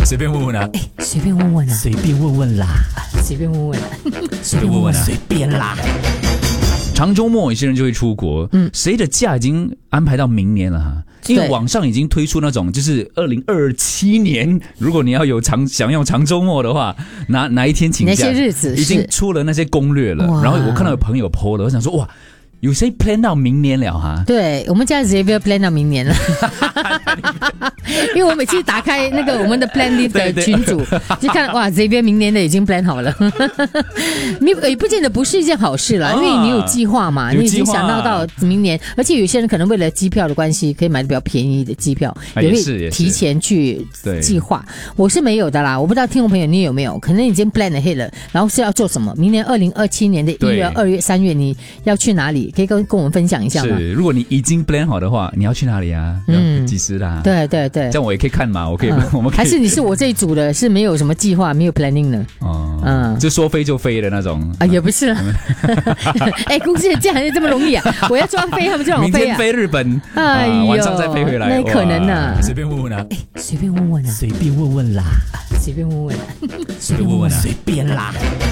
随便问问啊， 随便问问啊， 随便问问啦， 随便问问啊， 随便问问啊，随便啦。长周末有些人就会出国，谁的假已经安排到明年了哈？因为网上已经推出那种，就是2027年，如果你要有想要长周末的话，哪一天请假？ 哪些日子已经出了那些攻略了。然后我看到有朋友 po 了，我想说哇。有谁 plan 到明年了哈？ 对，我们家 Xavier plan 到明年了，因为我每次打开那个我们的 plan list 的群组，就看哇 Xavier 明年的已经 plan 好了，也不见得不是一件好事啦，因为你有计划嘛，你已经想到明年，而且有些人可能为了机票的关系，可以买的比较便宜的机票，也会提前去计划。我是没有的啦，我不知道听众朋友你有没有，可能已经 plan ahead了，然后是要做什么？明年2027年的1月、2月、3月你要去哪里？可以跟我们分享一下吗？ 是，如果你已经 plan 好的话，你要去哪里啊？几时啦？ 对对对， 这样我也可以看嘛，我们可以还是你是我这一组的，是没有什么计划，没有 planning 的就说飞就飞的那种啊，也不是啦。公司的假还是这么容易啊？我要抓飞，他们就让我飞啊。 明天飞日本，晚上再飞回来， 那可能啊。 随便问问啊， 随便问问啊， 随便问问啦， 随便问问啊， 随便问问啊，随便啦。